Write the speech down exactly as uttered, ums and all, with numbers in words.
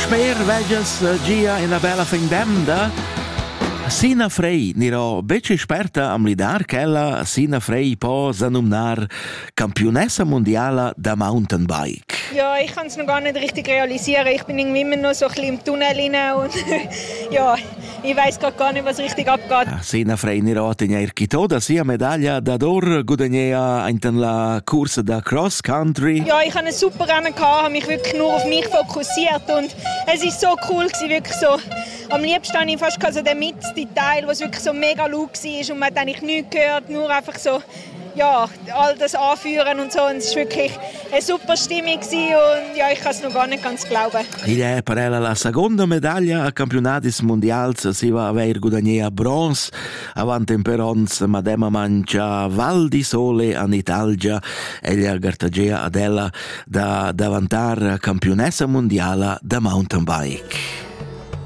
Sper veges gia in a bella fin d'emda. Sina Frey niro becce esperta am lidar ch'ella Sina Frey po s'annumnar campionessa mondiala da Mountain Bike. Ja, ich kann es noch gar nicht richtig realisieren. Ich bin irgendwie immer noch so ein bisschen im Tunnel rein und ja, ich weiß gerade gar nicht, was richtig abgeht. Sina Frey niro tenir chitoda sia medaglia d'ador gudagnea in la Kurse da Cross Country. Ja, ich hatte ein super Rennen, habe mich wirklich nur auf mich fokussiert und es ist so cool gewesen, wirklich so. Am liebsten habe ich fast so den mittleren Teil, was wirklich so mega laut war und man hat eigentlich nichts gehört, nur einfach so, ja, all das Anführen und so. Und es war wirklich eine super Stimmung und ja, ich kann es noch gar nicht ganz glauben. Ed per ella la seconda medaglia a campionatis mondials si va aver gudagnea bronze avanti in perons madema mancia Val di Sole an Italia ella gartagea ad ella da davantar campionessa mondiala da mountain bike.